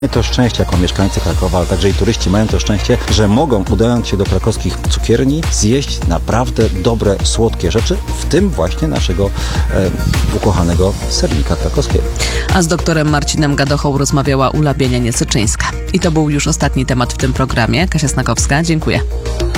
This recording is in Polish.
To szczęście jako mieszkańcy Krakowa, ale także i turyści mają to szczęście, że mogą, udając się do krakowskich cukierni, zjeść naprawdę dobre, słodkie rzeczy, w tym właśnie naszego ukochanego sernika krakowskiego. A z doktorem Marcinem Gadochą rozmawiała Ula Bienianie-Syczyńska. I to był już ostatni temat w tym programie. Kasia Snakowska, dziękuję.